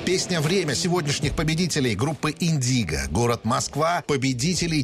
Песня «Время» сегодняшних победителей группы «Индиго», город Москва, победителей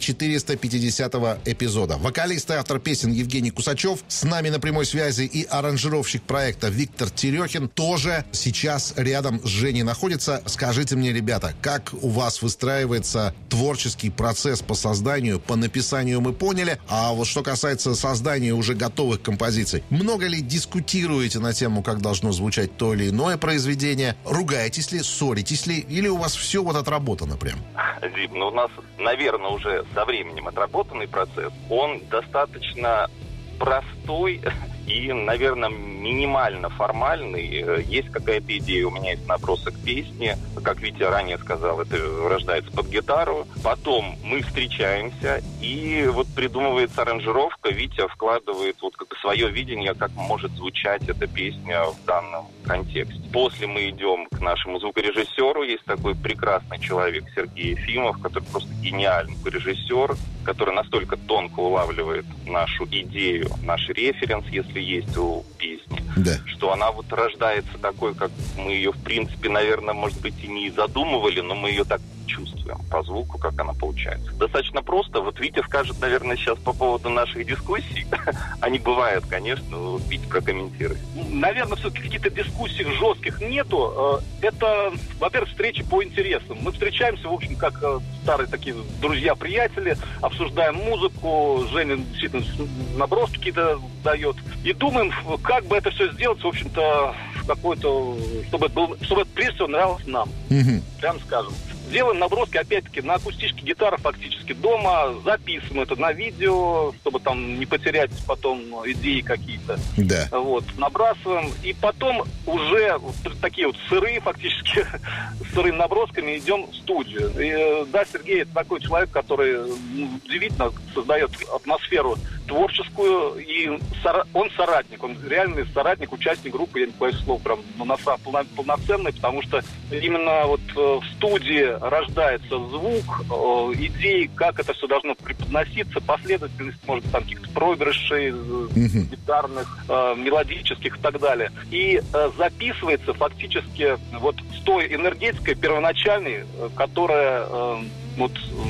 450-го эпизода. Вокалист и автор песен Евгений Кусачев с нами на прямой связи, и аранжировщик проекта Виктор Терехин тоже сейчас рядом с Женей находится. Скажите мне, ребята, как у вас выстраивается творческий процесс по созданию, по написанию мы поняли, а вот что касается создания уже готовых композиций, много ли дискутируете на тему, как должно звучать то или иное произведение? Ругаетесь ли, ссоритесь ли, или у вас все вот отработано прям? Дим, у нас, наверное, уже со временем отработанный процесс. Он достаточно простой и, наверное, минимально формальный. Есть какая-то идея, у меня есть набросок песни. Как Витя ранее сказал, это рождается под гитару. Потом мы встречаемся, и вот придумывается аранжировка. Витя вкладывает вот как свое видение, как может звучать эта песня в данном контексте. После мы идем к нашему звукорежиссеру. Есть такой прекрасный человек Сергей Ефимов, который просто гениальный режиссер, который настолько тонко улавливает нашу идею, наш референс, если есть у песни, да, что она вот рождается такой, как мы ее, в принципе, наверное, может быть, и не задумывали, но мы ее так чувствуем по звуку, как она получается. Достаточно просто. Вот Витя скажет, наверное, сейчас по поводу наших дискуссий. Они бывают, конечно. Вот Витя прокомментирует. Наверное, все-таки каких-то дискуссий жестких нету. Это, во-первых, встречи по интересам. Мы встречаемся, в общем, как старые такие друзья-приятели, обсуждаем музыку, Женя действительно наброски какие-то дает. И думаем, как бы это все сделать, в общем-то, какой-то, чтобы это прежде всего нравилось нам. Прям скажем. Делаем наброски, опять-таки, на акустические гитары фактически дома, записываем это на видео, чтобы там не потерять потом идеи какие-то. Да. Вот, набрасываем, и потом уже такие вот сырые, фактически, с сырыми набросками идем в студию. И, да, Сергей — это такой человек, который удивительно создает атмосферу творческую, и он соратник, он реальный соратник, участник группы, я не боюсь слова, прям полноценный, потому что именно вот в студии рождается звук, идеи, как это все должно преподноситься, последовательность, может, там каких-то проигрышей гитарных, мелодических и так дале. И записывается фактически вот с той энергетикой первоначальной, которая вот,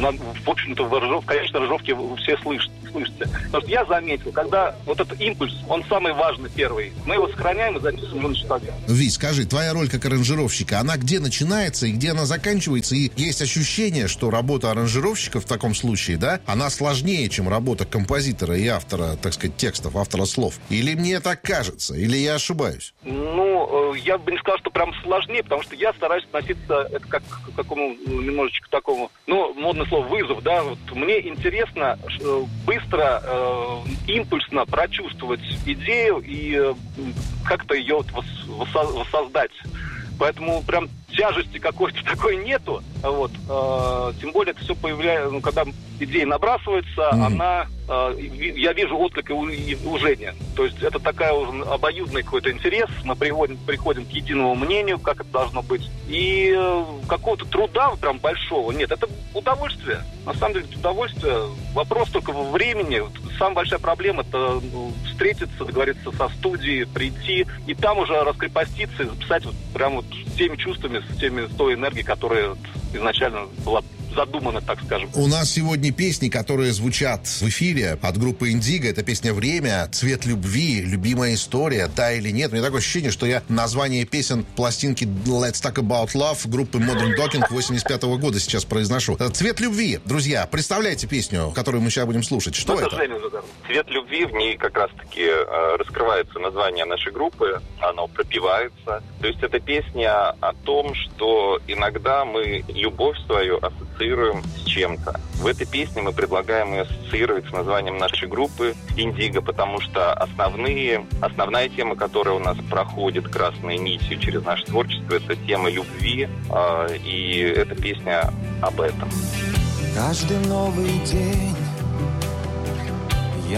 в общем-то, в конечной аранжировке все слышите. Потому что я заметил, когда вот этот импульс, он самый важный первый, мы его сохраняем и записываем его на частоте. Вить, скажи, твоя роль как аранжировщика, она где начинается и где она заканчивается? И есть ощущение, что работа аранжировщика в таком случае, да, она сложнее, чем работа композитора и автора, так сказать, текстов, автора слов? Или мне так кажется? Или я ошибаюсь? Ну, я бы не сказал, что прям сложнее, потому что я стараюсь относиться это как к такому, немножечко такому, ну, модное слово, вызов, да, вот мне интересно быстро, импульсно прочувствовать идею и как-то ее воссоздать. Поэтому прям тяжести какой-то такой нету. Вот. Тем более это все появляется, когда идея набрасывается, она, я вижу отклик у Жени. То есть это такая уже обоюдный какой-то интерес. Мы приходим к единому мнению, как это должно быть. И какого-то труда прям большого нет. Это удовольствие. На самом деле это удовольствие. Вопрос только во времени. Самая большая проблема — это встретиться, договориться со студией, прийти и там уже раскрепоститься и записать вот прям вот с теми чувствами, с той энергией, которая изначально была задумано, так скажем. У нас сегодня песни, которые звучат в эфире от группы «Индиго». Это песня «Время», «Цвет любви», «Любимая история», «Да или нет». У меня такое ощущение, что я название песен пластинки «Let's Talk About Love» группы Modern Talking 85-го года сейчас произношу. «Цвет любви». Друзья, представляете песню, которую мы сейчас будем слушать? Что это? «Цвет любви», в ней как раз-таки раскрывается название нашей группы, оно пропевается. То есть это песня о том, что иногда мы любовь свою ассоциируем с чем-то. В этой песне мы предлагаем ее ассоциировать с названием нашей группы «Индиго», потому что основная тема, которая у нас проходит красной нитью через наше творчество, это тема любви, и эта песня об этом. Каждый новый день